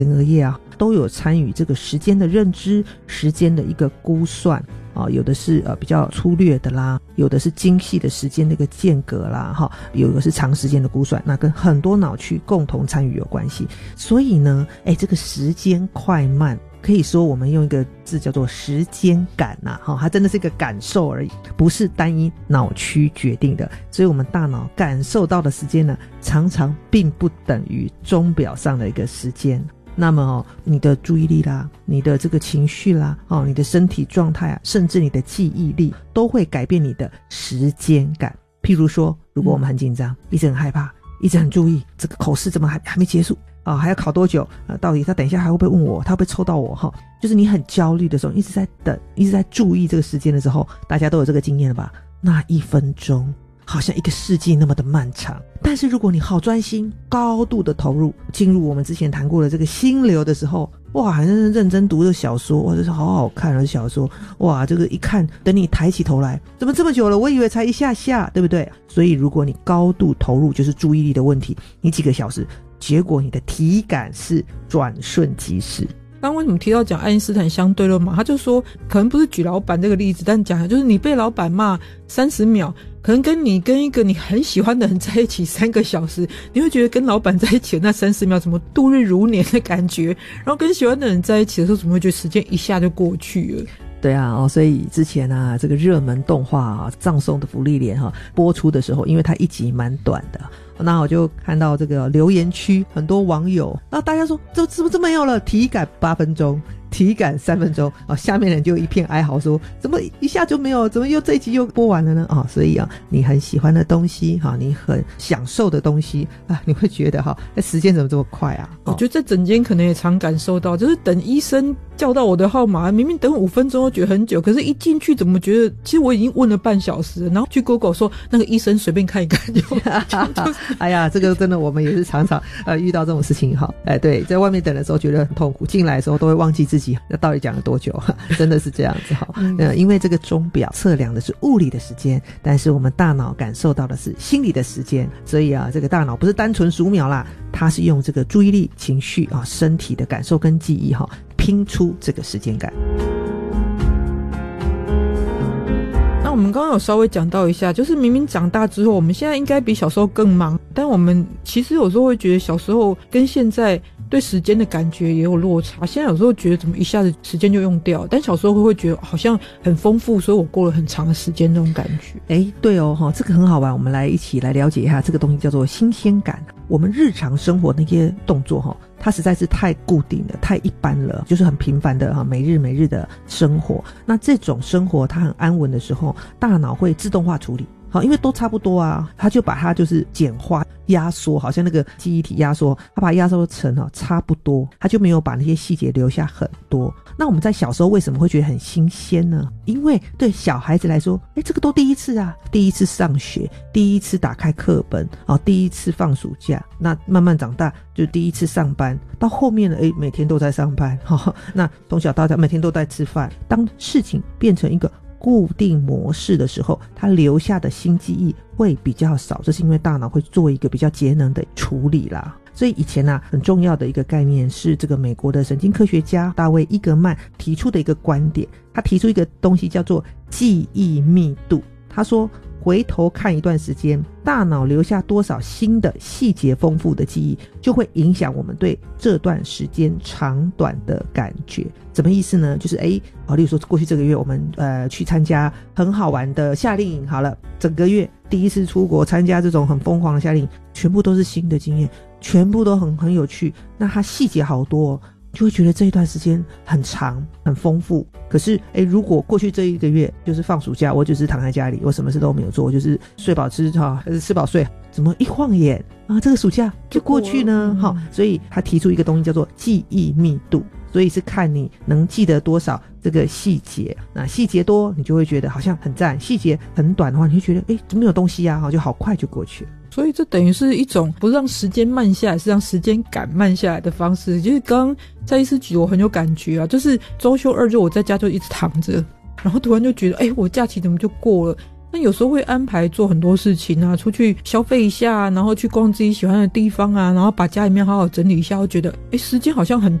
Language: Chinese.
跟额叶啊，都有参与这个时间的认知，时间的一个估算有的是比较粗略的啦，有的是精细的时间的一个间隔啦，有的是长时间的估算，那跟很多脑区共同参与有关系。所以呢这个时间快慢可以说我们用一个字叫做时间感它真的是一个感受而已，不是单一脑区决定的。所以我们大脑感受到的时间呢，常常并不等于钟表上的一个时间。那么你的注意力啦，你的这个情绪啦，你的身体状态甚至你的记忆力都会改变你的时间感。譬如说，如果我们很紧张，一直很害怕，一直很注意这个口试怎么还没结束还要考多久到底他等一下还会不会问我，他会不会抽到我就是你很焦虑的时候，一直在等，一直在注意这个时间的时候，大家都有这个经验了吧？那1分钟好像一个世纪那么的漫长。但是如果你好专心，高度的投入，进入我们之前谈过的这个心流的时候，哇，还是认真读这个小说，哇，这是好好看的小说，哇，这个一看，等你抬起头来，怎么这么久了？我以为才一下下，对不对？所以如果你高度投入，就是注意力的问题，你几个小时，结果你的体感是转瞬即逝。 刚为什么提到讲爱因斯坦相对论嘛？他就说可能不是举老板这个例子，但讲就是你被老板骂30秒，可能跟你跟一个你很喜欢的人在一起3个小时，你会觉得跟老板在一起的那30秒怎么度日如年的感觉，然后跟喜欢的人在一起的时候，怎么会觉得时间一下就过去了？ 对啊所以之前这个热门动画葬送的芙莉莲播出的时候，因为它一集蛮短的，那我就看到这个留言区很多网友，大家说怎么这么没有了，体感8分钟，体感3分钟下面人就一片哀嚎说怎么一下就没有，怎么又这一集又播完了呢所以你很喜欢的东西你很享受的东西你会觉得时间怎么这么快我觉得在诊间可能也常感受到，就是等医生叫到我的号码，明明等5分钟都觉得很久，可是一进去怎么觉得其实我已经问了半小时了，然后去 Google 说那个医生随便看一看就哎呀，这个真的我们也是常常遇到这种事情对，在外面等的时候觉得很痛苦，进来的时候都会忘记自己那到底讲了多久真的是这样子因为这个钟表测量的是物理的时间，但是我们大脑感受到的是心理的时间，所以这个大脑不是单纯数秒啦，它是用这个注意力、情绪身体的感受跟记忆拼出这个时间感。 那我们刚刚有稍微讲到一下，就是明明长大之后，我们现在应该比小时候更忙，但我们其实有时候会觉得小时候跟现在对时间的感觉也有落差。现在有时候觉得怎么一下子时间就用掉，但小时候会觉得好像很丰富，所以我过了很长的时间那种感觉。 对这个很好玩，我们来一起来了解一下这个东西叫做新鲜感。我们日常生活那些动作它实在是太固定了，太一般了，就是很平凡的每日的生活。那这种生活它很安稳的时候，大脑会自动化处理因为都差不多它就把它就是简化压缩，好像那个记忆体压缩，它把它压缩成差不多，它就没有把那些细节留下很多。那我们在小时候为什么会觉得很新鲜呢？因为对小孩子来说这个都第一次第一次上学，第一次打开课本第一次放暑假，那慢慢长大就第一次上班，到后面每天都在上班那从小到大每天都在吃饭。当事情变成一个固定模式的时候，它留下的新记忆会比较少，这是因为大脑会做一个比较节能的处理啦。所以以前很重要的一个概念是这个美国的神经科学家大卫伊格曼提出的一个观点，他提出一个东西叫做记忆密度。他说回头看一段时间，大脑留下多少新的细节丰富的记忆，就会影响我们对这段时间长短的感觉。什么意思呢？就是例如说过去这个月我们去参加很好玩的夏令营，好了，整个月第一次出国参加这种很疯狂的夏令营，全部都是新的经验，全部都很有趣，那它细节好多就会觉得这一段时间很长很丰富。可是如果过去这一个月就是放暑假，我就是躺在家里，我什么事都没有做，我就是睡饱吃吃饱睡，怎么一晃眼这个暑假就过去呢所以他提出一个东西叫做记忆密度，所以是看你能记得多少这个细节。那细节多你就会觉得好像很赞，细节很短的话你就觉得怎么有东西就好快就过去了。 所以这等于是一种不是让时间慢下来，是让时间感慢下来的方式。就是刚刚蔡医师举我很有感觉就是周休2日我在家就一直躺着，然后突然就觉得我假期怎么就过了， 那有时候会安排做很多事情啊，出去消费一下，然后去逛自己喜欢的地方啊，然后把家里面好好整理一下，我觉得时间好像很